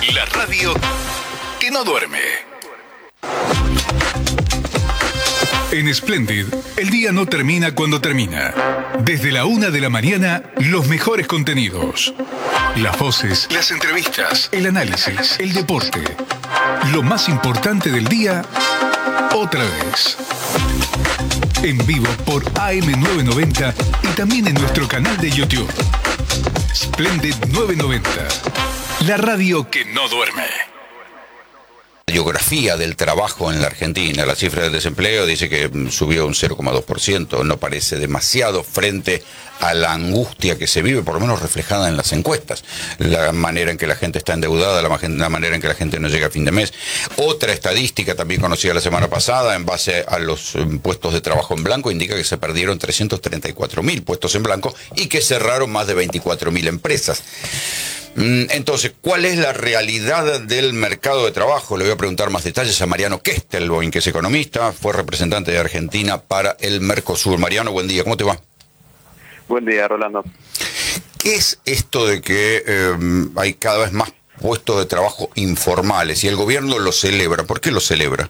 La radio que no duerme. En Splendid, el día no termina cuando termina. Desde la 1 de la mañana, los mejores contenidos. Las voces, las entrevistas, el análisis, el deporte. Lo más importante del día, otra vez. En vivo por AM990 y también en nuestro canal de YouTube. Splendid 990. La radio que no duerme. Biografía del trabajo en la Argentina. La cifra del desempleo dice que subió un 0,2%. No parece demasiado frente a la angustia que se vive, por lo menos reflejada en las encuestas. La manera en que la gente está endeudada, la manera en que la gente no llega a fin de mes. Otra estadística también conocida la semana pasada, en base a los puestos de trabajo en blanco, indica que se perdieron 334.000 puestos en blanco y que cerraron más de 24.000 empresas. Entonces, ¿cuál es la realidad del mercado de trabajo? Le voy a preguntar más detalles a Mariano Kestelboim, que es economista, fue representante de Argentina para el Mercosur. Mariano, buen día, ¿cómo te va? Buen día, Rolando. ¿Qué es esto de que hay cada vez más puestos de trabajo informales y el gobierno lo celebra? ¿Por qué lo celebra?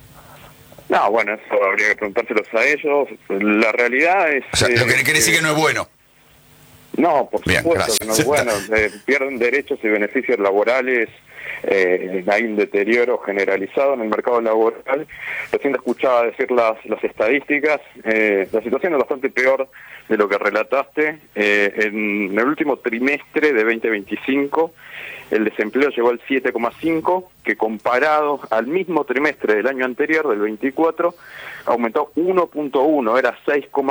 No, bueno, eso habría que preguntárselos a ellos. La realidad es... O sea, lo que quiere decir que no es bueno. No, por Bien, supuesto gracias. que no es bueno. Pierden derechos y beneficios laborales, hay un deterioro generalizado en el mercado laboral. Recién te escuchaba decir las estadísticas. La situación es bastante peor de lo que relataste. En el último trimestre de 2025, el desempleo llegó al 7,5%, que comparado al mismo trimestre del año anterior, del 24, aumentó 1,1%, era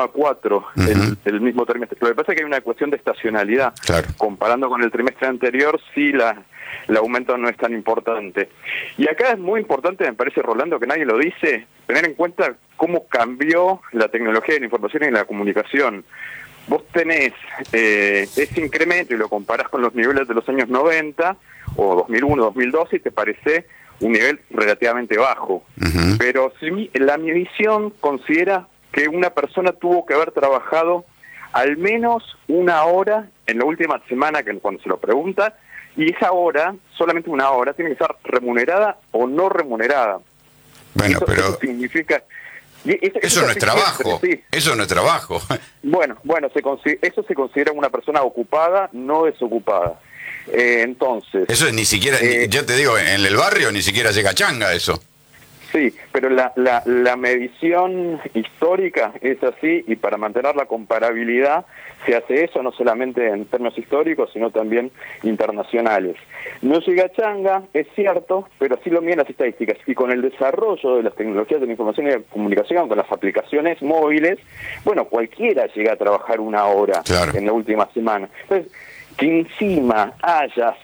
6,4% el mismo trimestre. Lo que pasa es que hay una cuestión de estacionalidad. Claro. Comparando con el trimestre anterior, sí el aumento no es tan importante. Y acá es muy importante, me parece, Rolando, que nadie lo dice, tener en cuenta cómo cambió la tecnología de la información y la comunicación. Vos tenés ese incremento y lo comparás con los niveles de los años 90 o 2001, 2012 y te parece un nivel relativamente bajo. Pero si la medición considera que una persona tuvo que haber trabajado al menos una hora en la última semana, que cuando se lo pregunta, y esa hora, solamente una hora, tiene que estar remunerada o no remunerada. Bueno, eso significa... Eso no es trabajo, sí. Eso no es trabajo. Bueno, eso se considera una persona ocupada, no desocupada. Entonces... Eso es ni siquiera, yo te digo, en el barrio ni siquiera llega changa eso. Sí, pero la medición histórica es así, y para mantener la comparabilidad se hace eso no solamente en términos históricos, sino también internacionales. No llega changa, es cierto, pero sí lo miden las estadísticas. Y con el desarrollo de las tecnologías de la información y la comunicación, con las aplicaciones móviles, bueno, cualquiera llega a trabajar una hora en la última semana. Entonces, que encima haya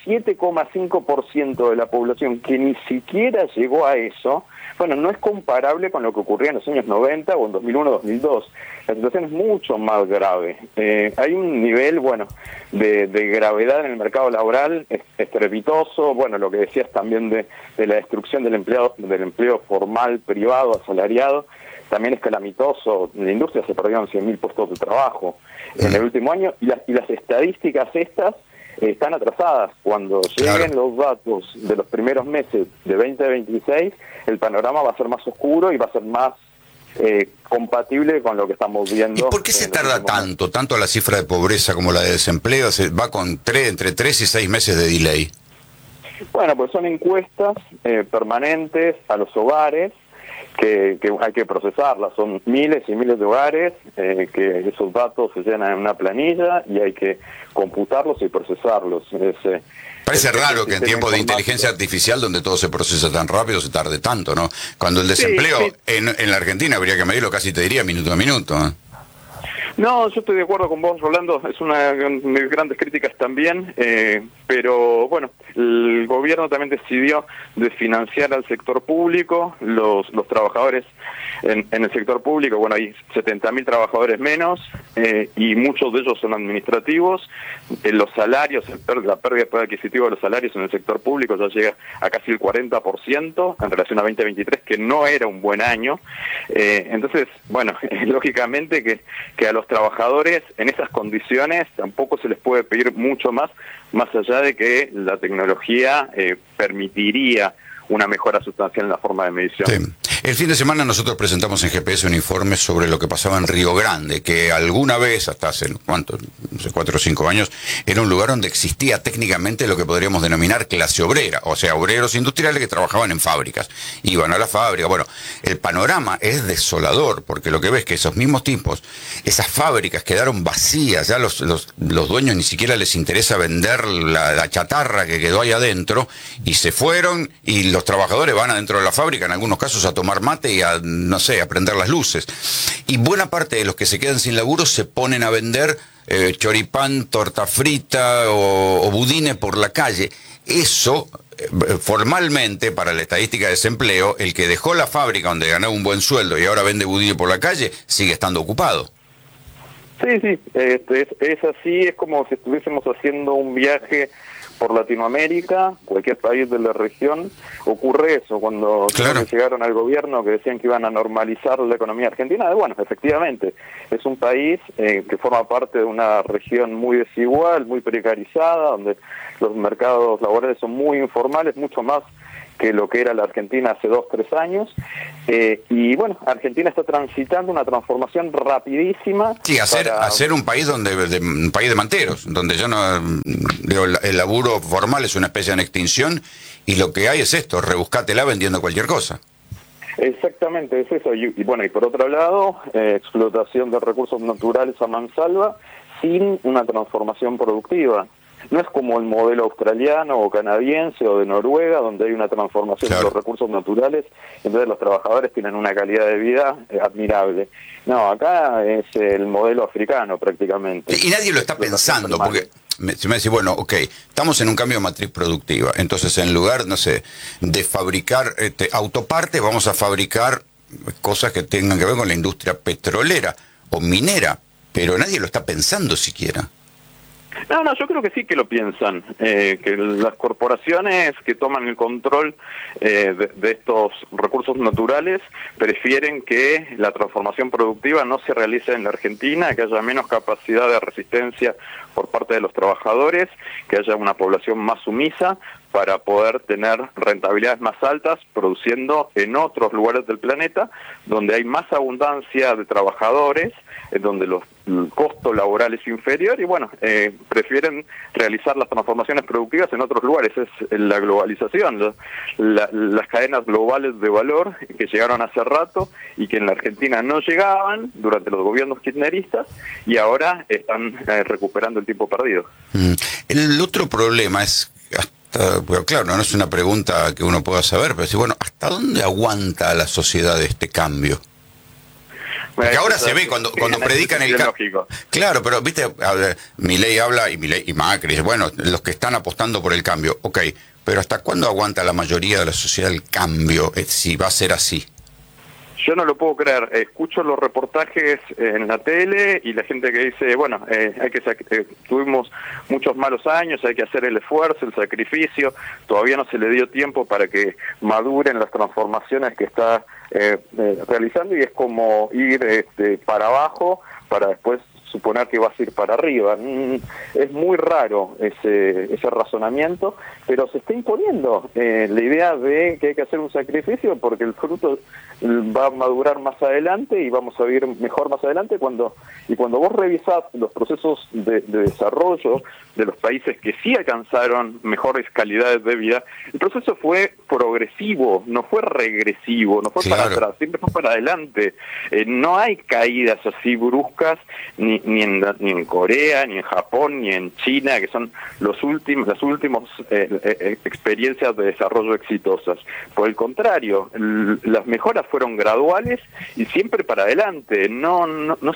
7,5% de la población que ni siquiera llegó a eso, bueno, no es comparable con lo que ocurría en los años 90 o en 2001, 2002. La situación es mucho más grave. Hay un nivel, bueno, de gravedad en el mercado laboral estrepitoso. Bueno, lo que decías también de la destrucción del empleo formal, privado, asalariado, también es calamitoso. En la industria se perdieron 100.000 puestos de trabajo en el último año, y las estadísticas estas están atrasadas. Cuando lleguen los datos de los primeros meses de 2026, el panorama va a ser más oscuro y va a ser más compatible con lo que estamos viendo. ¿Y por qué se tarda tanto la cifra de pobreza como la de desempleo? Se va con entre 3 y 6 meses de delay. Bueno, pues son encuestas permanentes a los hogares, que hay que procesarlas. Son miles y miles de hogares, que esos datos se llenan en una planilla y hay que computarlos y procesarlos. Parece raro que en tiempos de inteligencia artificial, donde todo se procesa tan rápido, se tarde tanto, ¿no? Cuando el desempleo en la Argentina habría que medirlo, casi te diría minuto a minuto, ¿eh? No, yo estoy de acuerdo con vos, Rolando, es una de mis grandes críticas también, pero bueno, el gobierno también decidió desfinanciar al sector público. Los trabajadores en el sector público, bueno, hay 70.000 trabajadores menos, y muchos de ellos son administrativos. Los salarios, la pérdida de poder adquisitivo de los salarios en el sector público ya llega a casi el 40% en relación a 2023, que no era un buen año. Entonces, bueno, lógicamente que a los trabajadores en esas condiciones tampoco se les puede pedir mucho más allá allá de que la tecnología permitiría una mejora sustancial en la forma de medición. Sí. El fin de semana nosotros presentamos en GPS un informe sobre lo que pasaba en Río Grande, que alguna vez, hasta hace, ¿cuánto? No sé, 4 o 5 años, era un lugar donde existía técnicamente lo que podríamos denominar clase obrera, o sea, obreros industriales que trabajaban en fábricas, iban a la fábrica. Bueno, el panorama es desolador, porque lo que ves es que esos mismos tipos, esas fábricas quedaron vacías, ya los dueños ni siquiera les interesa vender la chatarra que quedó ahí adentro, y se fueron, y los trabajadores van adentro de la fábrica, en algunos casos a tomar mate y a, no sé, a prender las luces. Y buena parte de los que se quedan sin laburo se ponen a vender choripán, torta frita o budines por la calle. Eso, formalmente, para la estadística de desempleo, el que dejó la fábrica donde ganaba un buen sueldo y ahora vende budines por la calle, sigue estando ocupado. Sí, es así, es como si estuviésemos haciendo un viaje por Latinoamérica, cualquier país de la región, ocurre eso, cuando llegaron al gobierno que decían que iban a normalizar la economía argentina. Bueno, efectivamente, es un país que forma parte de una región muy desigual, muy precarizada, donde los mercados laborales son muy informales, mucho más que lo que era la Argentina hace 2 o 3 años, y bueno, Argentina está transitando una transformación rapidísima. Sí, hacer un país un país de manteros, donde ya no, digo, el laburo formal es una especie en extinción, y lo que hay es esto, rebuscátela vendiendo cualquier cosa. Exactamente, es eso, y bueno, y por otro lado, explotación de recursos naturales a mansalva, sin una transformación productiva. No es como el modelo australiano o canadiense o de Noruega, donde hay una transformación de los recursos naturales, entonces los trabajadores tienen una calidad de vida admirable. No, acá es el modelo africano prácticamente. Y nadie lo está pensando, porque si me decís, bueno, ok, estamos en un cambio de matriz productiva, entonces en lugar, no sé, de fabricar autopartes, vamos a fabricar cosas que tengan que ver con la industria petrolera o minera, pero nadie lo está pensando siquiera. No, yo creo que sí que lo piensan, que las corporaciones que toman el control de estos recursos naturales prefieren que la transformación productiva no se realice en la Argentina, que haya menos capacidad de resistencia por parte de los trabajadores, que haya una población más sumisa para poder tener rentabilidades más altas produciendo en otros lugares del planeta donde hay más abundancia de trabajadores, donde el costo laboral es inferior y bueno, prefieren realizar las transformaciones productivas en otros lugares. Es la globalización, las cadenas globales de valor que llegaron hace rato y que en la Argentina no llegaban durante los gobiernos kirchneristas y ahora están recuperando el tiempo perdido. El otro problema es, pero claro, no es una pregunta que uno pueda saber, pero sí, bueno, ¿hasta dónde aguanta la sociedad este cambio? Porque ahora se ve cuando predican el cambio. Claro, pero viste, Milei habla y Macri dice, bueno, los que están apostando por el cambio, ok, pero ¿hasta cuándo aguanta la mayoría de la sociedad el cambio, si va a ser así? Yo no lo puedo creer. Escucho los reportajes en la tele y la gente que dice, bueno, tuvimos muchos malos años, hay que hacer el esfuerzo, el sacrificio, todavía no se le dio tiempo para que maduren las transformaciones que está realizando y es como ir para abajo para después suponer que vas a ir para arriba. Es muy raro ese razonamiento, pero se está imponiendo la idea de que hay que hacer un sacrificio porque el fruto va a madurar más adelante y vamos a vivir mejor más adelante cuando vos revisás los procesos de desarrollo de los países que sí alcanzaron mejores calidades de vida, el proceso fue progresivo, no fue regresivo, no fue para atrás, siempre fue para adelante. No hay caídas así bruscas ni en Corea, ni en Japón, ni en China, que son las últimas experiencias de desarrollo exitosas. Por el contrario, las mejoras fueron graduales y siempre para adelante. No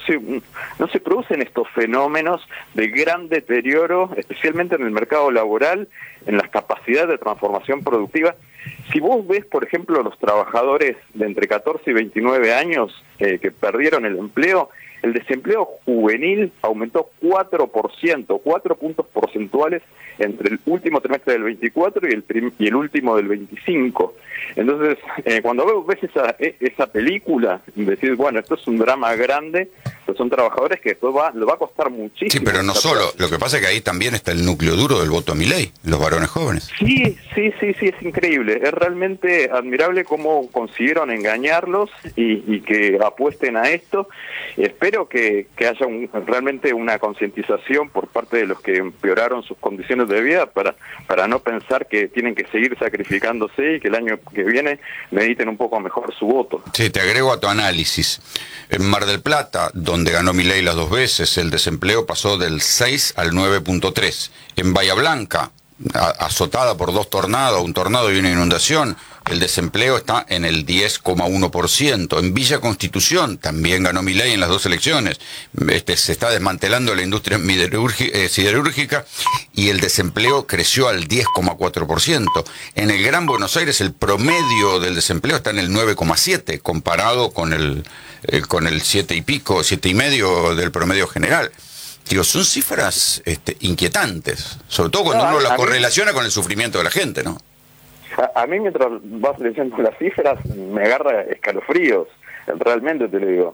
se producen estos fenómenos de gran deterioro, especialmente en el mercado laboral, en las capacidades de transformación productiva. Si vos ves, por ejemplo, los trabajadores de entre 14 y 29 años que perdieron el empleo, el desempleo juvenil aumentó 4%, 4 puntos porcentuales entre el último trimestre del 24 y el último del 25. Entonces, cuando ves esa película, decís, bueno, esto es un drama grande, pues son trabajadores que después le va a costar muchísimo. Sí, pero no solo. Lo que pasa es que ahí también está el núcleo duro del voto a Milei, los varones jóvenes. Sí, es increíble. Es realmente admirable cómo consiguieron engañarlos y que apuesten a esto. Espero que haya realmente una concientización por parte de los que empeoraron sus condiciones de vida para no pensar que tienen que seguir sacrificándose y que el año que viene mediten un poco mejor su voto. Sí, te agrego a tu análisis. En Mar del Plata, donde ganó Milei las 2 veces, el desempleo pasó del 6 al 9.3. En Bahía Blanca, azotada por 2 tornados, un tornado y una inundación, el desempleo está en el 10,1%. En Villa Constitución también ganó Milei en las 2 elecciones. Se está desmantelando la industria siderúrgica y el desempleo creció al 10,4%. En el Gran Buenos Aires el promedio del desempleo está en el 9,7 comparado con el 7 y pico, 7 y medio del promedio general. Digo, son cifras inquietantes, sobre todo cuando uno las correlaciona con el sufrimiento de la gente, ¿no? A mí, mientras vas leyendo las cifras, me agarra escalofríos, realmente te lo digo.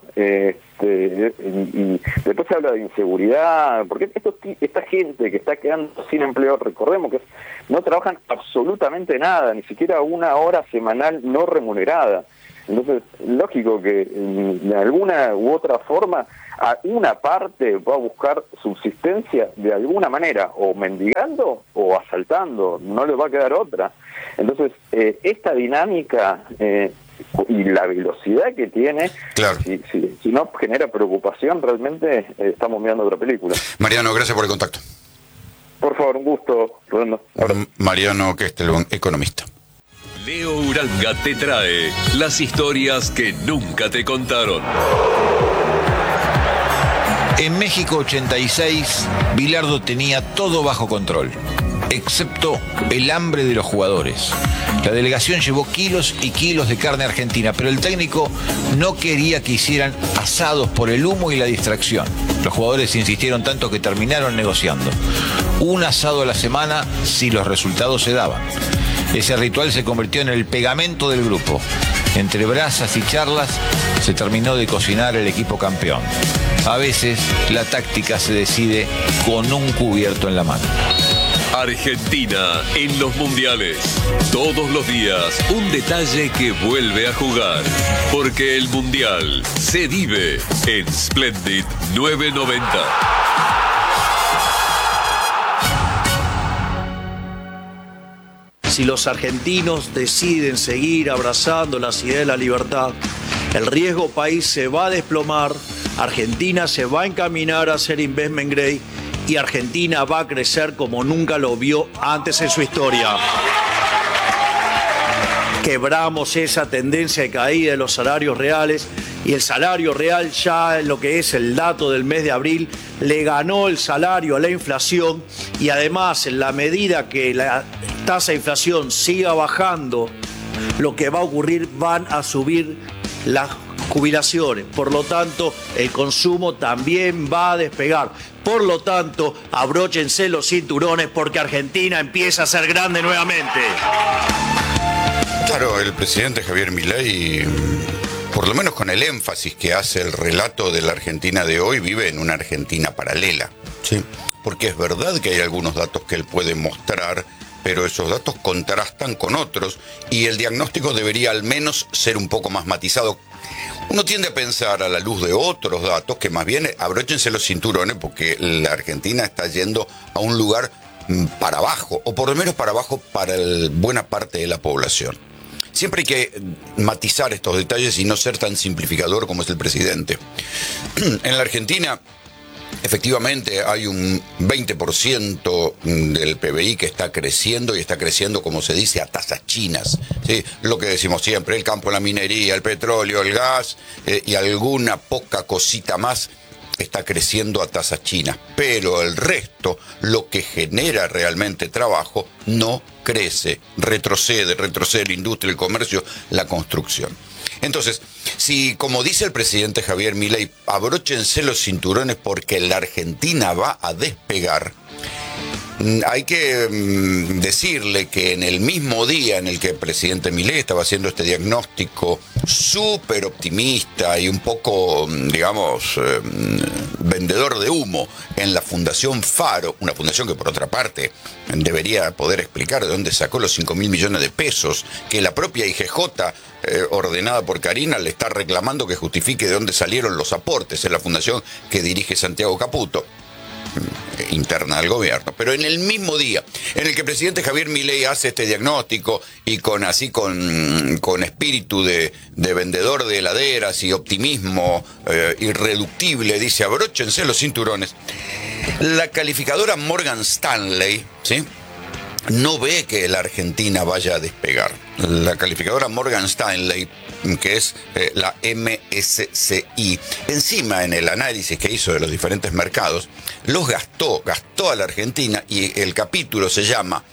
Y después se habla de inseguridad, porque esta gente que está quedando sin empleo, recordemos que no trabajan absolutamente nada, ni siquiera 1 hora semanal no remunerada. Entonces, lógico que de alguna u otra forma, a una parte va a buscar subsistencia de alguna manera, o mendigando o asaltando, no le va a quedar otra. Entonces, esta dinámica y la velocidad que tiene, claro, si no genera preocupación, realmente estamos mirando otra película. Mariano, gracias por el contacto. Por favor, un gusto, Rolando. Mariano Kestelbon, economista. Leo Uranga te trae las historias que nunca te contaron. En México 86, Bilardo tenía todo bajo control, excepto el hambre de los jugadores. La delegación llevó kilos y kilos de carne argentina, pero el técnico no quería que hicieran asados por el humo y la distracción. Los jugadores insistieron tanto que terminaron negociando un asado a la semana si los resultados se daban. Ese ritual se convirtió en el pegamento del grupo. Entre brasas y charlas se terminó de cocinar el equipo campeón. A veces la táctica se decide con un cubierto en la mano. Argentina en los mundiales. Todos los días un detalle que vuelve a jugar. Porque el mundial se vive en Splendid 990. Si los argentinos deciden seguir abrazando las ideas de la libertad, el riesgo país se va a desplomar, Argentina se va a encaminar a ser investment grade y Argentina va a crecer como nunca lo vio antes en su historia. Quebramos esa tendencia de caída de los salarios reales y el salario real ya en lo que es el dato del mes de abril le ganó el salario a la inflación y además en la medida que la tasa de inflación siga bajando, lo que va a ocurrir, van a subir las jubilaciones. Por lo tanto, el consumo también va a despegar. Por lo tanto, abróchense los cinturones porque Argentina empieza a ser grande nuevamente. Claro, el presidente Javier Milei, por lo menos con el énfasis que hace el relato de la Argentina de hoy, vive en una Argentina paralela, ¿sí? Porque es verdad que hay algunos datos que él puede mostrar, pero esos datos contrastan con otros y el diagnóstico debería al menos ser un poco más matizado. Uno tiende a pensar a la luz de otros datos que más bien abróchense los cinturones porque la Argentina está yendo a un lugar para abajo, o por lo menos para abajo para buena parte de la población. Siempre hay que matizar estos detalles y no ser tan simplificador como es el presidente. En la Argentina, efectivamente, hay un 20% del PBI que está creciendo y está creciendo, como se dice, a tasas chinas, ¿sí? Lo que decimos siempre, el campo, la minería, el petróleo, el gas y alguna poca cosita más está creciendo a tasas chinas, pero el resto, lo que genera realmente trabajo, no crece, retrocede la industria, el comercio, la construcción. Entonces, Si, como dice el presidente Javier Milei, abróchense los cinturones porque la Argentina va a despegar, hay que decirle que en el mismo día en el que el presidente Milei estaba haciendo este diagnóstico súper optimista y un poco, digamos, vendedor de humo en la Fundación Faro, una fundación que por otra parte debería poder explicar de dónde sacó los 5.000 millones de pesos, que la propia IGJ, ordenada por Karina, le está reclamando que justifique de dónde salieron los aportes en la fundación que dirige Santiago Caputo, interna del gobierno. Pero en el mismo día en el que el presidente Javier Milei hace este diagnóstico y con espíritu de vendedor de heladeras y optimismo irreductible, dice abróchense los cinturones, la calificadora Morgan Stanley, ¿sí?, no ve que la Argentina vaya a despegar. La calificadora Morgan Stanley, que es la MSCI, encima en el análisis que hizo de los diferentes mercados, los gastó a la Argentina, y el capítulo se llama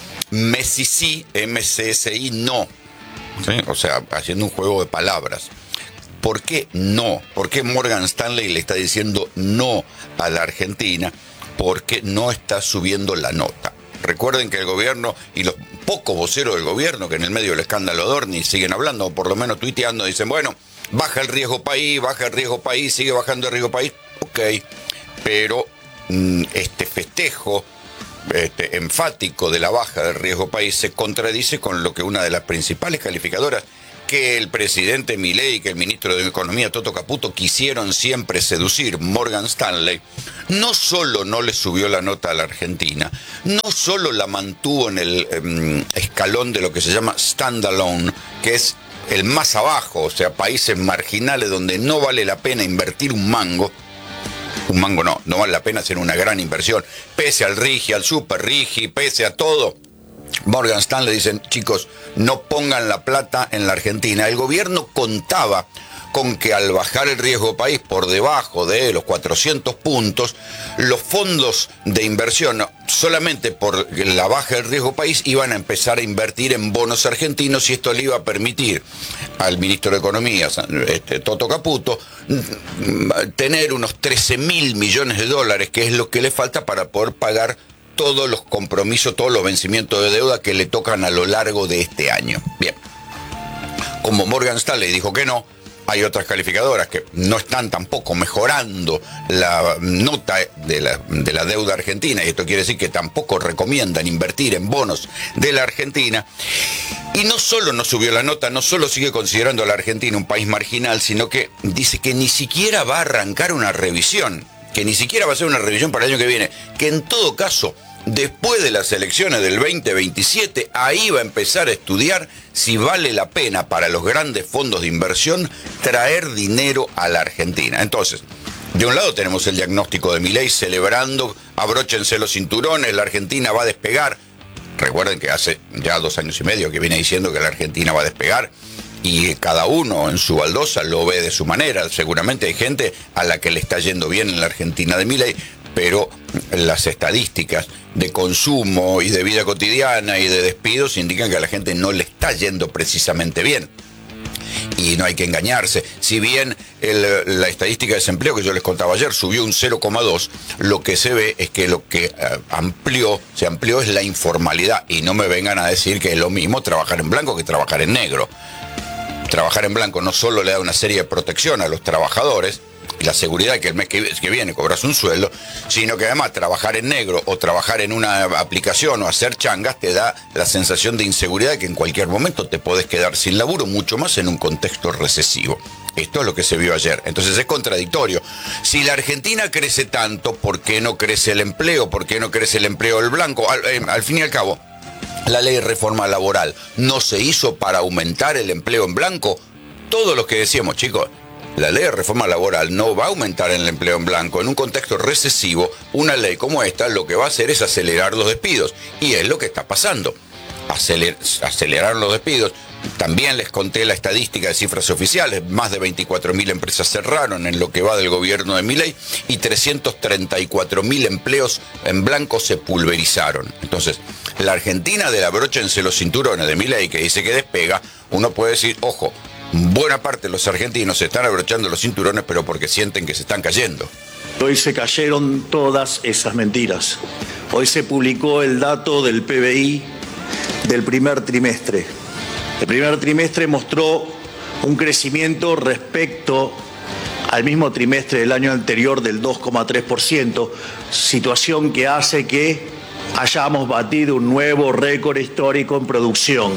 MSCI no, ¿sí? O sea, haciendo un juego de palabras. ¿Por qué no? ¿Por qué Morgan Stanley le está diciendo no a la Argentina? Porque no está subiendo la nota. Recuerden que el gobierno y los pocos voceros del gobierno que en el medio del escándalo Dorni siguen hablando, o por lo menos tuiteando, dicen, bueno, baja el riesgo país, sigue bajando el riesgo país, ok, pero este festejo enfático de la baja del riesgo país se contradice con lo que una de las principales calificadoras que el presidente Milei y que el ministro de Economía, Toto Caputo, quisieron siempre seducir, Morgan Stanley, no solo no le subió la nota a la Argentina, no solo la mantuvo en el escalón de lo que se llama standalone, que es el más abajo, o sea, países marginales donde no vale la pena invertir un mango no vale la pena hacer una gran inversión, pese al RIGI, al Super RIGI, pese a todo. Morgan Stanley dicen, chicos, no pongan la plata en la Argentina. El gobierno contaba con que al bajar el riesgo país por debajo de los 400 puntos, los fondos de inversión, solamente por la baja del riesgo país, iban a empezar a invertir en bonos argentinos, y esto le iba a permitir al ministro de Economía, Toto Caputo, tener unos 13.000 millones de dólares, que es lo que le falta para poder pagar todos los compromisos, todos los vencimientos de deuda que le tocan a lo largo de este año. Bien, como Morgan Stanley dijo que no, hay otras calificadoras que no están tampoco mejorando la nota de la deuda argentina, y esto quiere decir que tampoco recomiendan invertir en bonos de la Argentina. Y no solo no subió la nota, no solo sigue considerando a la Argentina un país marginal, sino que dice que ni siquiera va a arrancar una revisión, que ni siquiera va a ser una revisión para el año que viene, que en todo caso, después de las elecciones del 2027, ahí va a empezar a estudiar si vale la pena para los grandes fondos de inversión traer dinero a la Argentina. Entonces, de un lado tenemos el diagnóstico de Milei celebrando, abróchense los cinturones, la Argentina va a despegar. Recuerden que hace ya 2 años y medio que viene diciendo que la Argentina va a despegar, y cada uno en su baldosa lo ve de su manera. Seguramente hay gente a la que le está yendo bien en la Argentina de Milei, pero las estadísticas de consumo y de vida cotidiana y de despidos indican que a la gente no le está yendo precisamente bien. Y no hay que engañarse. Si bien la estadística de desempleo que yo les contaba ayer subió un 0,2, lo que se ve es que lo que se amplió es la informalidad. Y no me vengan a decir que es lo mismo trabajar en blanco que trabajar en negro. Trabajar en blanco no solo le da una serie de protección a los trabajadores y la seguridad de que el mes que viene cobras un sueldo, sino que además trabajar en negro o trabajar en una aplicación o hacer changas te da la sensación de inseguridad, de que en cualquier momento te podés quedar sin laburo, mucho más en un contexto recesivo. Esto es lo que se vio ayer. Entonces es contradictorio. Si la Argentina crece tanto, ¿por qué no crece el empleo? ¿Por qué no crece el empleo del blanco? Al fin y al cabo, la ley de reforma laboral no se hizo para aumentar el empleo en blanco. Todos los que decíamos, chicos, la ley de reforma laboral no va a aumentar el empleo en blanco. En un contexto recesivo, una ley como esta lo que va a hacer es acelerar los despidos. Y es lo que está pasando. Acelerar los despidos. También les conté la estadística de cifras oficiales. Más de 24.000 empresas cerraron en lo que va del gobierno de Milei, y 334.000 empleos en blanco se pulverizaron. Entonces, la Argentina del abróchense los cinturones de Milei, que dice que despega, uno puede decir, ojo, buena parte de los argentinos se están abrochando los cinturones, pero porque sienten que se están cayendo. Hoy se cayeron todas esas mentiras. Hoy se publicó el dato del PBI del primer trimestre. El primer trimestre mostró un crecimiento respecto al mismo trimestre del año anterior del 2,3%, situación que hace que hayamos batido un nuevo récord histórico en producción.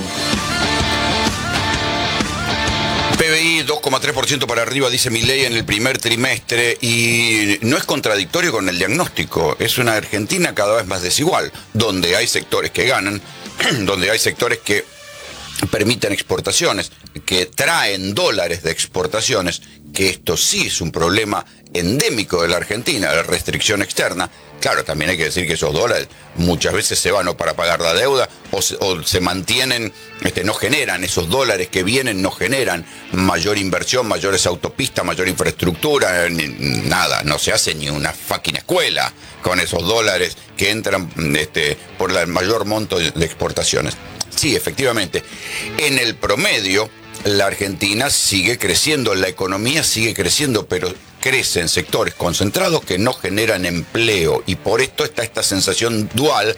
PBI 2,3% para arriba, dice Milei, en el primer trimestre, y no es contradictorio con el diagnóstico. Es una Argentina cada vez más desigual, donde hay sectores que ganan, donde hay sectores que permiten exportaciones, que traen dólares de exportaciones, que esto sí es un problema endémico de la Argentina, la restricción externa. Claro, también hay que decir que esos dólares muchas veces se van o para pagar la deuda o se mantienen, no generan, esos dólares que vienen no generan mayor inversión, mayores autopistas, mayor infraestructura, nada, no se hace ni una fucking escuela con esos dólares que entran por el mayor monto de exportaciones. Sí, efectivamente, en el promedio la Argentina sigue creciendo, la economía sigue creciendo, pero crece en sectores concentrados que no generan empleo, y por esto está esta sensación dual,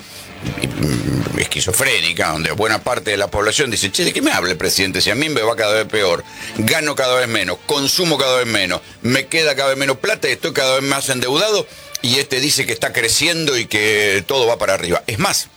esquizofrénica, donde buena parte de la población dice: che, ¿de qué me habla el presidente? Si a mí me va cada vez peor, gano cada vez menos, consumo cada vez menos, me queda cada vez menos plata y estoy cada vez más endeudado, y dice que está creciendo y que todo va para arriba. Es más,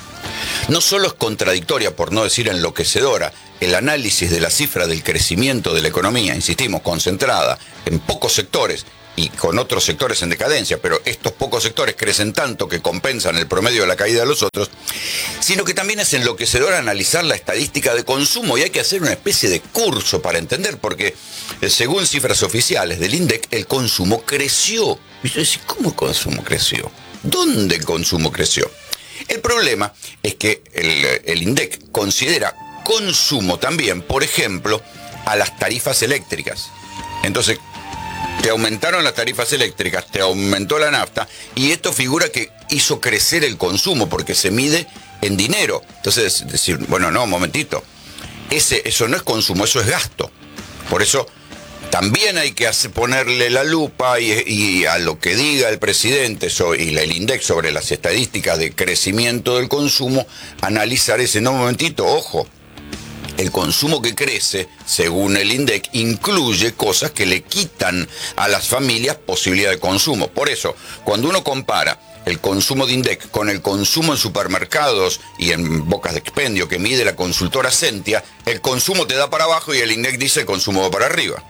no solo es contradictoria, por no decir enloquecedora, el análisis de la cifra del crecimiento de la economía, insistimos, concentrada en pocos sectores y con otros sectores en decadencia, pero estos pocos sectores crecen tanto que compensan el promedio de la caída de los otros, sino que también es enloquecedor analizar la estadística de consumo, y hay que hacer una especie de curso para entender, porque según cifras oficiales del INDEC, el consumo creció. Y yo decía, ¿cómo el consumo creció? ¿Dónde el consumo creció? El problema es que el INDEC considera consumo también, por ejemplo, a las tarifas eléctricas. Entonces, te aumentaron las tarifas eléctricas, te aumentó la nafta, y esto figura que hizo crecer el consumo porque se mide en dinero. Entonces, decir, bueno, no, un momentito, eso no es consumo, eso es gasto. Por eso también hay que ponerle la lupa y a lo que diga el presidente y el INDEC sobre las estadísticas de crecimiento del consumo, analizar ese, no, un momentito, ojo, el consumo que crece, según el INDEC, incluye cosas que le quitan a las familias posibilidad de consumo. Por eso, cuando uno compara el consumo de INDEC con el consumo en supermercados y en bocas de expendio que mide la consultora Sentia, el consumo te da para abajo y el INDEC dice el consumo va para arriba.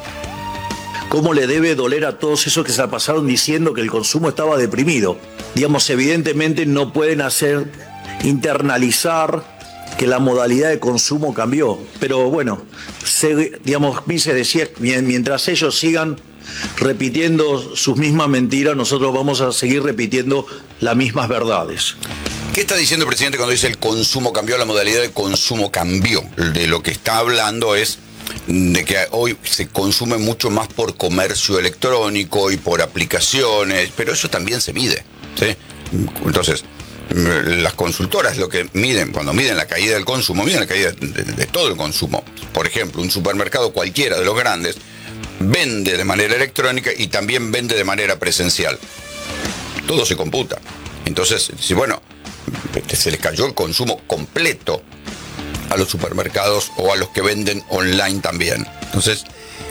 ¿Cómo le debe doler a todos esos que se la pasaron diciendo que el consumo estaba deprimido? Digamos, evidentemente no pueden internalizar que la modalidad de consumo cambió. Pero bueno, Mises decía, mientras ellos sigan repitiendo sus mismas mentiras, nosotros vamos a seguir repitiendo las mismas verdades. ¿Qué está diciendo el presidente cuando dice el consumo cambió, la modalidad de consumo cambió? De lo que está hablando es de que hoy se consume mucho más por comercio electrónico y por aplicaciones, pero eso también se mide, ¿sí? Entonces, las consultoras lo que miden, cuando miden la caída del consumo, miden la caída de todo el consumo. Por ejemplo, un supermercado cualquiera de los grandes vende de manera electrónica y también vende de manera presencial. Todo se computa. Entonces, si bueno, se les cayó el consumo completo a los supermercados o a los que venden online también. Entonces,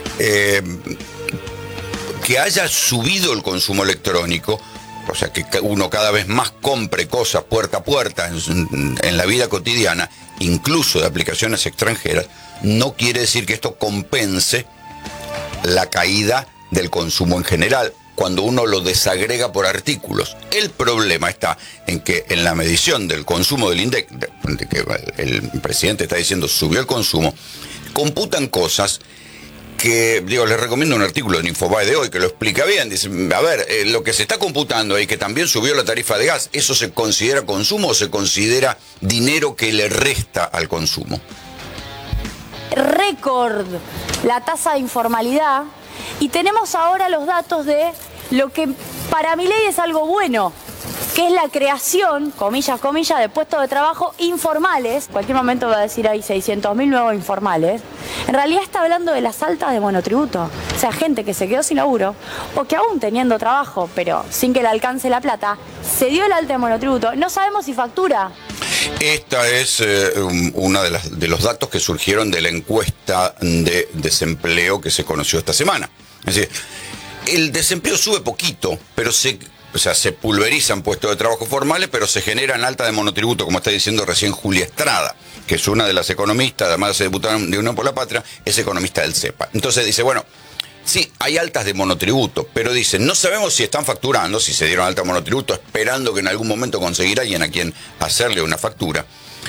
que haya subido el consumo electrónico, o sea, que uno cada vez más compre cosas puerta a puerta en la vida cotidiana, incluso de aplicaciones extranjeras, no quiere decir que esto compense la caída del consumo en general, cuando uno lo desagrega por artículos. El problema está en que en la medición del consumo del INDEC, de que el presidente está diciendo subió el consumo, computan cosas que, les recomiendo un artículo en Infobae de hoy que lo explica bien. Dice, a ver, lo que se está computando ahí, que también subió la tarifa de gas, ¿eso se considera consumo o se considera dinero que le resta al consumo? Récord la tasa de informalidad, y tenemos ahora los datos de lo que para Milei es algo bueno, que es la creación, comillas, comillas, de puestos de trabajo informales. En cualquier momento va a decir hay 600.000 nuevos informales. En realidad está hablando de las altas de monotributo. O sea, gente que se quedó sin laburo o que aún teniendo trabajo, pero sin que le alcance la plata, se dio el alta de monotributo. No sabemos si factura. Esta es una de los datos que surgieron de la encuesta de desempleo que se conoció esta semana. Es decir, el desempleo sube poquito, pero se pulverizan puestos de trabajo formales, pero se generan alta de monotributo, como está diciendo recién Julia Estrada, que es una de las economistas, además de ser diputada de Unión por la Patria, es economista del CEPA. Entonces dice, bueno, sí, hay altas de monotributo, pero dicen, no sabemos si están facturando, si se dieron alta de monotributo, esperando que en algún momento conseguir a alguien a quien hacerle una factura.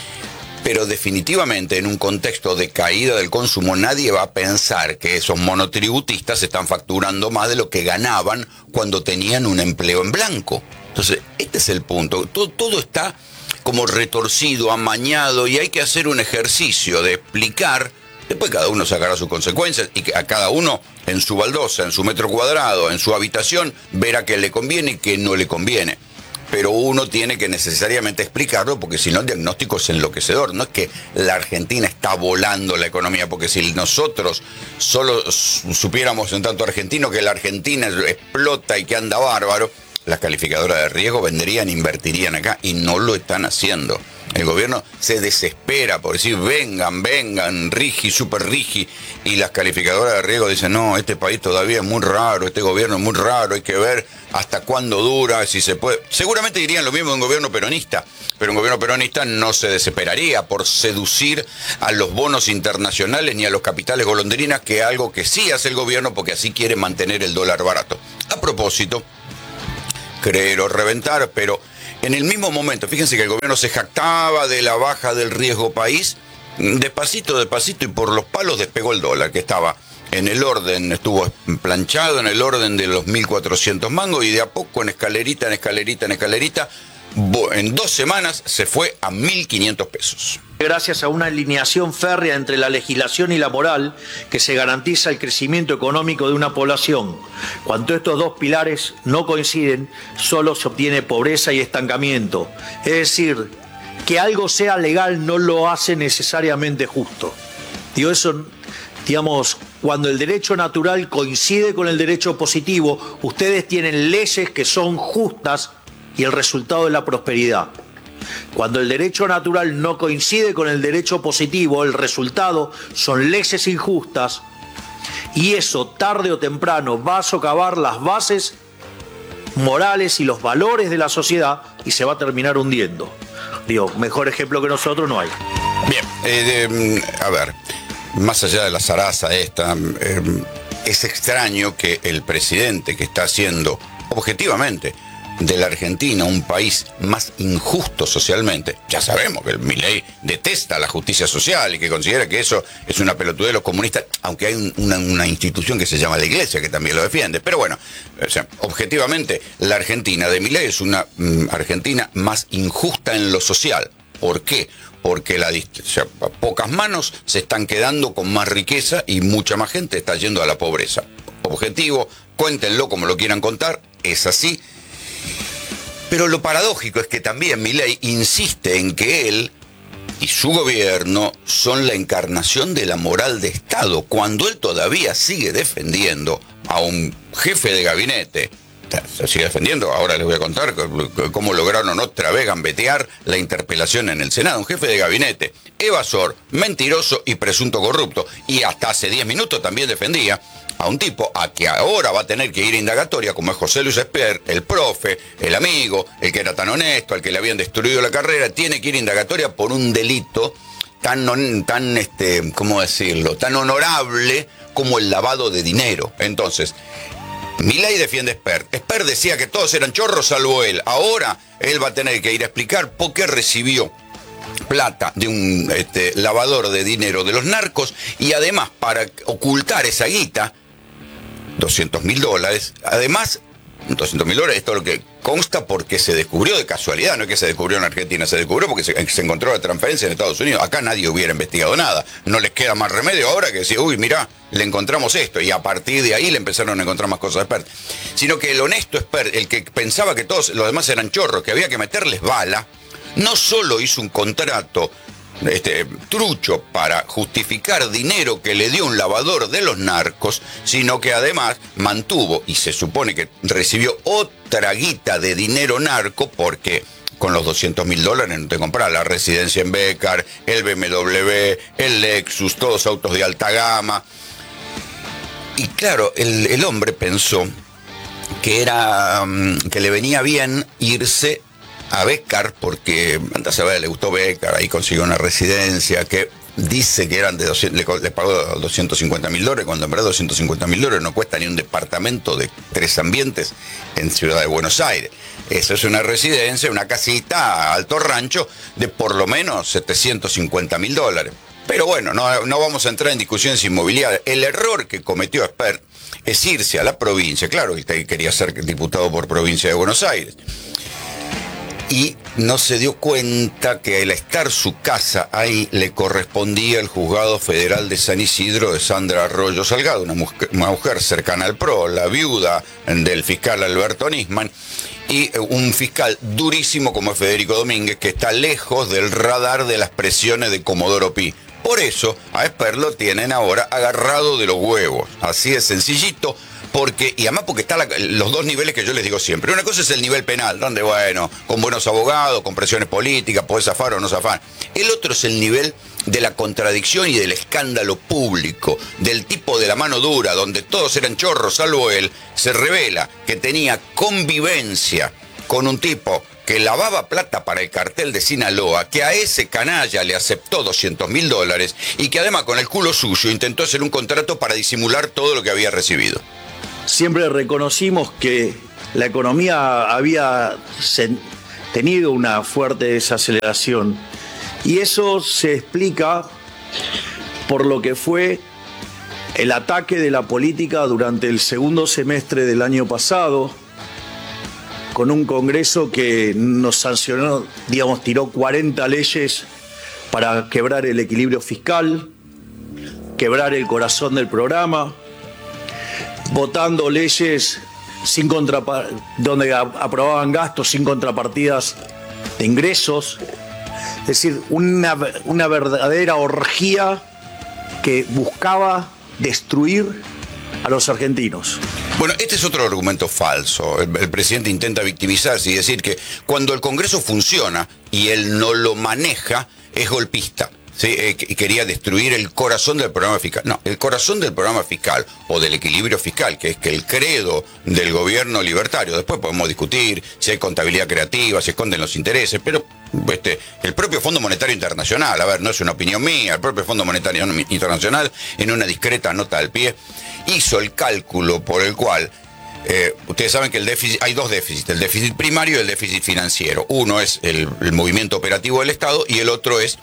Pero definitivamente en un contexto de caída del consumo nadie va a pensar que esos monotributistas están facturando más de lo que ganaban cuando tenían un empleo en blanco. Entonces, este es el punto. Todo está como retorcido, amañado, y hay que hacer un ejercicio de explicar. Después cada uno sacará sus consecuencias y que a cada uno en su baldosa, en su metro cuadrado, en su habitación, verá qué le conviene y qué no le conviene. Pero uno tiene que necesariamente explicarlo, porque si no el diagnóstico es enloquecedor. No es que la Argentina está volando la economía, porque si nosotros solo supiéramos en tanto argentino que la Argentina explota y que anda bárbaro, las calificadoras de riesgo vendrían, invertirían acá, y no lo están haciendo. El gobierno se desespera por decir, vengan, Rigi, super Rigi, y las calificadoras de riesgo dicen, no, este país todavía es muy raro, este gobierno es muy raro, hay que ver hasta cuándo dura, si se puede. Seguramente dirían lo mismo de un gobierno peronista, pero un gobierno peronista no se desesperaría por seducir a los bonos internacionales ni a los capitales golondrinas, que es algo que sí hace el gobierno, porque así quiere mantener el dólar barato. A propósito, creer o reventar, pero en el mismo momento, fíjense que el gobierno se jactaba de la baja del riesgo país, despacito y por los palos despegó el dólar, que estaba en el orden, estuvo planchado en el orden de los 1.400 mangos, y de a poco en escalerita, en 2 semanas se fue a 1.500 pesos. Gracias a una alineación férrea entre la legislación y la moral, que se garantiza el crecimiento económico de una población. Cuando estos dos pilares no coinciden, solo se obtiene pobreza y estancamiento. Es decir, que algo sea legal no lo hace necesariamente justo. Digo eso, digamos, cuando el derecho natural coincide con el derecho positivo, ustedes tienen leyes que son justas y el resultado es la prosperidad. Cuando el derecho natural no coincide con el derecho positivo, el resultado son leyes injustas, y eso tarde o temprano va a socavar las bases morales y los valores de la sociedad y se va a terminar hundiendo. Digo, mejor ejemplo que nosotros no hay. Bien, a ver, más allá de la zaraza esta, es extraño que el presidente, que está haciendo objetivamente de la Argentina un país más injusto socialmente, ya sabemos que Milei detesta la justicia social y que considera que eso es una pelotudez de los comunistas, aunque hay una institución que se llama la Iglesia que también lo defiende, pero bueno, o sea, objetivamente la Argentina de Milei es una Argentina más injusta en lo social. ¿Por qué? Porque pocas manos se están quedando con más riqueza y mucha más gente está yendo a la pobreza. Objetivo, cuéntenlo como lo quieran contar, es así. Pero lo paradójico es que también Milei insiste en que él y su gobierno son la encarnación de la moral de Estado, cuando él todavía sigue defendiendo a un jefe de gabinete. Se sigue defendiendo, ahora les voy a contar cómo lograron otra vez gambetear la interpelación en el Senado. Un jefe de gabinete, evasor, mentiroso y presunto corrupto. Y hasta hace 10 minutos también defendía a un tipo a que ahora va a tener que ir a indagatoria, como es José Luis Esper, el profe, el amigo, el que era tan honesto, al que le habían destruido la carrera, tiene que ir a indagatoria por un delito ¿cómo decirlo?, tan honorable como el lavado de dinero. Entonces, Milei defiende a Esper. Esper decía que todos eran chorros salvo él. Ahora él va a tener que ir a explicar por qué recibió plata de un lavador de dinero de los narcos, y además, para ocultar esa guita, $200.000, además, $200.000, esto es lo que consta porque se descubrió de casualidad, no es que se descubrió en Argentina, se descubrió porque se encontró la transferencia en Estados Unidos. Acá nadie hubiera investigado nada, no les queda más remedio ahora que decir, uy, mirá, le encontramos esto, y a partir de ahí le empezaron a encontrar más cosas de Esper. Sino que el honesto Esper, el que pensaba que todos los demás eran chorros, que había que meterles bala, no solo hizo un contrato trucho para justificar dinero que le dio un lavador de los narcos, sino que además mantuvo, y se supone que recibió otra guita de dinero narco, porque con los $200.000 no te compras la residencia en Bécar, el BMW, el Lexus, todos autos de alta gama. Y claro, el hombre pensó que le venía bien irse a Bécar, porque anda a saber, le gustó Bécar, ahí consiguió una residencia que dice que eran de 200, le pagó $250.000, cuando en verdad $250.000 no cuesta ni un departamento de 3 ambientes en Ciudad de Buenos Aires. Eso es una residencia, una casita, alto rancho, de por lo menos $750.000. Pero bueno, no vamos a entrar en discusiones inmobiliarias. El error que cometió Esper es irse a la provincia. Claro, él quería ser diputado por provincia de Buenos Aires. Y no se dio cuenta que al estar su casa ahí le correspondía el Juzgado Federal de San Isidro de Sandra Arroyo Salgado, una mujer cercana al PRO, la viuda del fiscal Alberto Nisman, y un fiscal durísimo como Federico Domínguez, que está lejos del radar de las presiones de Comodoro Pi. Por eso a Esper lo tienen ahora agarrado de los huevos, así de sencillito. Y además porque están los dos niveles que yo les digo siempre. Una cosa es el nivel penal, donde bueno, con buenos abogados, con presiones políticas, podés zafar o no zafar. El otro es el nivel de la contradicción y del escándalo público, del tipo de la mano dura, donde todos eran chorros salvo él. Se revela que tenía convivencia con un tipo que lavaba plata para el cartel de Sinaloa, que a ese canalla le aceptó $200.000 y que además con el culo suyo intentó hacer un contrato para disimular todo lo que había recibido. Siempre reconocimos que la economía había tenido una fuerte desaceleración y eso se explica por lo que fue el ataque de la política durante el segundo semestre del año pasado, con un Congreso que nos sancionó, digamos, tiró 40 leyes para quebrar el equilibrio fiscal, quebrar el corazón del programa, votando leyes donde aprobaban gastos sin contrapartidas de ingresos. Es decir, una verdadera orgía que buscaba destruir a los argentinos. Bueno, este es otro argumento falso. El presidente intenta victimizarse y decir que cuando el Congreso funciona y él no lo maneja, es golpista. Sí, quería destruir el corazón del programa fiscal. No, el corazón del programa fiscal o del equilibrio fiscal, que es que el credo del gobierno libertario, después podemos discutir si hay contabilidad creativa, si esconden los intereses, pero el propio Fondo Monetario Internacional, a ver, no es una opinión mía, el propio Fondo Monetario Internacional, en una discreta nota al pie, hizo el cálculo por el cual ustedes saben que el déficit, hay dos déficits, el déficit primario y el déficit financiero. Uno es el movimiento operativo del Estado y el otro es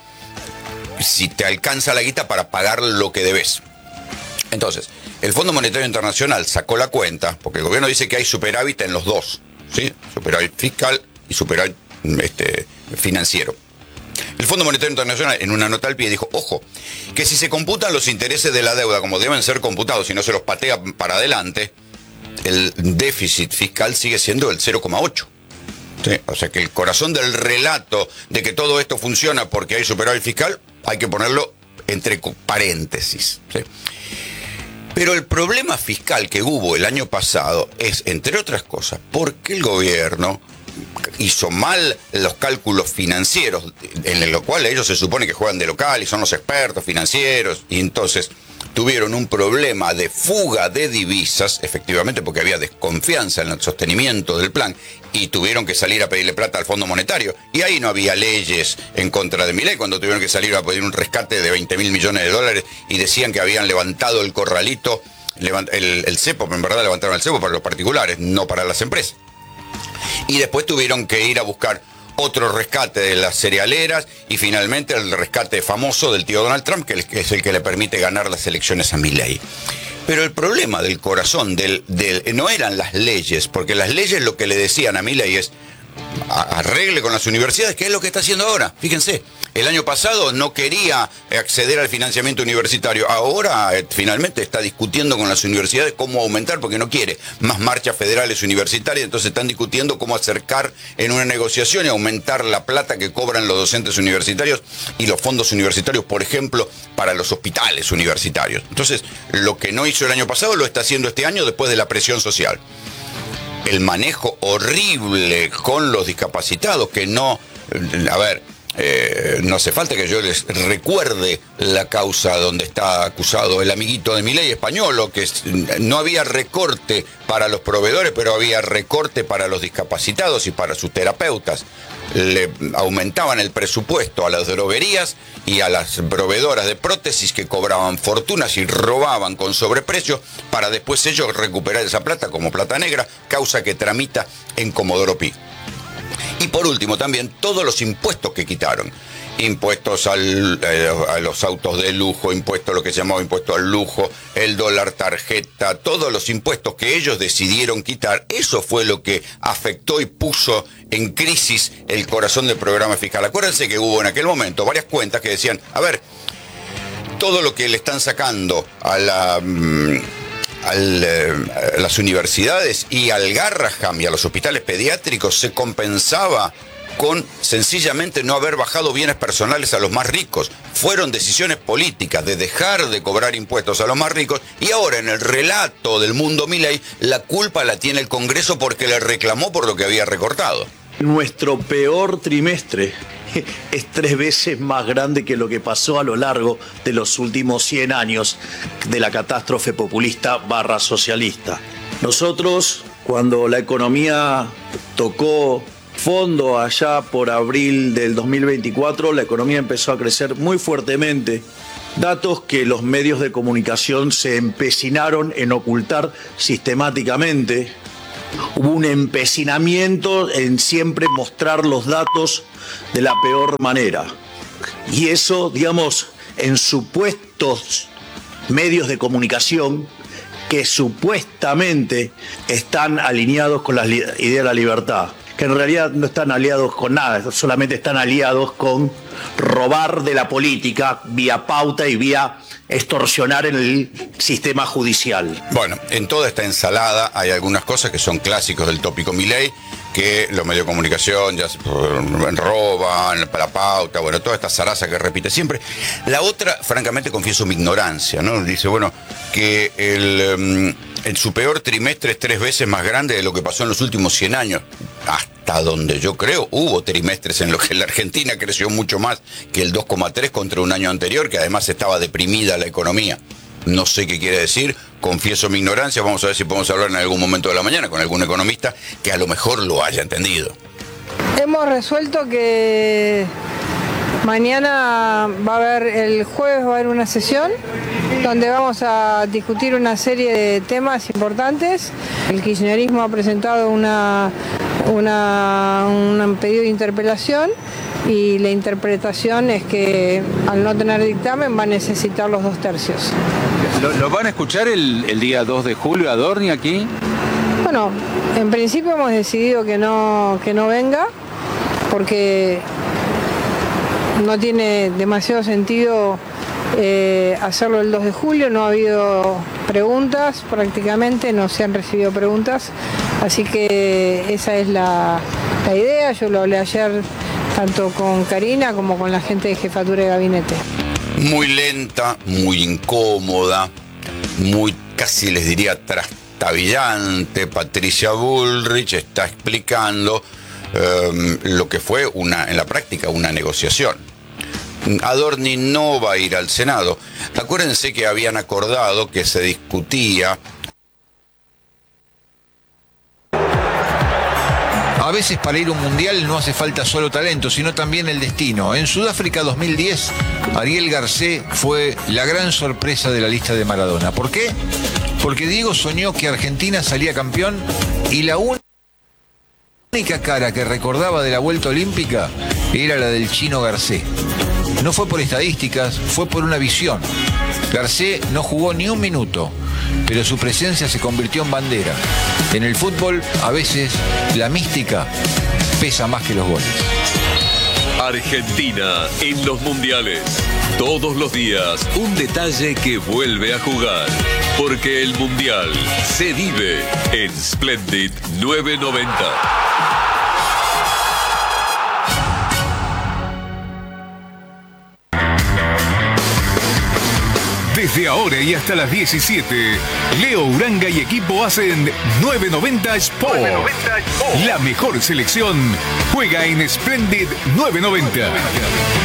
si te alcanza la guita para pagar lo que debes. Entonces, el Fondo Monetario Internacional sacó la cuenta, porque el gobierno dice que hay superávit en los dos, ¿sí? Superávit fiscal y superávit financiero. El Fondo Monetario Internacional, en una nota al pie, dijo, ojo, que si se computan los intereses de la deuda como deben ser computados y no se los patea para adelante, el déficit fiscal sigue siendo el 0,8. ¿Sí? O sea que el corazón del relato de que todo esto funciona porque hay superávit fiscal, hay que ponerlo entre paréntesis. ¿Sí? Pero el problema fiscal que hubo el año pasado es, entre otras cosas, porque el gobierno hizo mal los cálculos financieros, en lo cual ellos se supone que juegan de local y son los expertos financieros, y entonces tuvieron un problema de fuga de divisas, efectivamente porque había desconfianza en el sostenimiento del plan, y tuvieron que salir a pedirle plata al Fondo Monetario, y ahí no había leyes en contra de Milei cuando tuvieron que salir a pedir un rescate de $20.000 millones y decían que habían levantado el corralito, el cepo, pero en verdad levantaron el cepo para los particulares, no para las empresas. Y después tuvieron que ir a buscar otro rescate de las cerealeras y finalmente el rescate famoso del tío Donald Trump, que es el que le permite ganar las elecciones a Milei. Pero el problema del corazón no eran las leyes, porque las leyes lo que le decían a Milei es, arregle con las universidades, que es lo que está haciendo ahora. Fíjense, el año pasado no quería acceder al financiamiento universitario. Ahora finalmente está discutiendo con las universidades cómo aumentar, porque no quiere más marchas federales universitarias. Entonces están discutiendo cómo acercar en una negociación y aumentar la plata que cobran los docentes universitarios y los fondos universitarios, por ejemplo, para los hospitales universitarios. Entonces, lo que no hizo el año pasado lo está haciendo este año después de la presión social. El manejo horrible con los discapacitados, que no... A ver, no hace falta que yo les recuerde la causa donde está acusado el amiguito de Milei, Españolo, que no había recorte para los proveedores, pero había recorte para los discapacitados y para sus terapeutas. Le aumentaban el presupuesto a las droguerías y a las proveedoras de prótesis, que cobraban fortunas y robaban con sobreprecio para después ellos recuperar esa plata como plata negra, causa que tramita en Comodoro Pi. Y por último también todos los impuestos que quitaron. Impuestos a los autos de lujo, impuestos a lo que se llamaba impuesto al lujo, el dólar tarjeta, todos los impuestos que ellos decidieron quitar. Eso fue lo que afectó y puso en crisis el corazón del programa fiscal. Acuérdense que hubo en aquel momento varias cuentas que decían, a ver, todo lo que le están sacando a las universidades y al Garraham y a los hospitales pediátricos se compensaba con sencillamente no haber bajado bienes personales a los más ricos. Fueron decisiones políticas de dejar de cobrar impuestos a los más ricos, y ahora en el relato del mundo Milei la culpa la tiene el Congreso porque le reclamó por lo que había recortado. Nuestro peor trimestre es 3 veces más grande que lo que pasó a lo largo de los últimos 100 años de la catástrofe populista / socialista. Nosotros, cuando la economía tocó fondo allá por abril del 2024, la economía empezó a crecer muy fuertemente. Datos que los medios de comunicación se empecinaron en ocultar sistemáticamente. Hubo un empecinamiento en siempre mostrar los datos de la peor manera. Y eso, digamos, en supuestos medios de comunicación que supuestamente están alineados con la idea de la libertad, que en realidad no están aliados con nada, solamente están aliados con robar de la política vía pauta y vía extorsionar en el sistema judicial. Bueno, en toda esta ensalada hay algunas cosas que son clásicos del tópico Milei, que los medios de comunicación ya roban, la pauta, bueno, toda esta zaraza que repite siempre. La otra, francamente, confieso mi ignorancia, ¿no? Dice, bueno, que en su peor trimestre es 3 veces más grande de lo que pasó en los últimos 100 años. Hasta donde yo creo, hubo trimestres en los que la Argentina creció mucho más que el 2,3 contra un año anterior, que además estaba deprimida la economía. No sé qué quiere decir, confieso mi ignorancia, vamos a ver si podemos hablar en algún momento de la mañana con algún economista que a lo mejor lo haya entendido. Hemos resuelto que mañana el jueves va a haber una sesión donde vamos a discutir una serie de temas importantes. El kirchnerismo ha presentado un pedido de interpelación y la interpretación es que al no tener dictamen va a necesitar los 2/3. ¿Lo van a escuchar el día 2 de julio a Dorni aquí? Bueno, en principio hemos decidido que no venga porque no tiene demasiado sentido hacerlo el 2 de julio, no ha habido preguntas, prácticamente no se han recibido preguntas, así que esa es la idea. Yo lo hablé ayer tanto con Karina como con la gente de jefatura de gabinete. Muy lenta, muy incómoda, muy casi les diría trastabillante. Patricia Bullrich está explicando lo que fue en la práctica una negociación. Adorni no va a ir al Senado. Acuérdense que habían acordado que se discutía. A veces para ir a un mundial no hace falta solo talento, sino también el destino. En Sudáfrica 2010, Ariel Garcés fue la gran sorpresa de la lista de Maradona. ¿Por qué? Porque Diego soñó que Argentina salía campeón y la única cara que recordaba de la vuelta olímpica era la del Chino Garcés. No fue por estadísticas, fue por una visión. Garcés no jugó ni un minuto, pero su presencia se convirtió en bandera. En el fútbol, a veces, la mística pesa más que los goles. Argentina en los mundiales. Todos los días un detalle que vuelve a jugar. Porque el mundial se vive en Splendid 990. Desde ahora y hasta las 17, Leo Uranga y equipo hacen 990 Sport. La mejor selección juega en Splendid 990.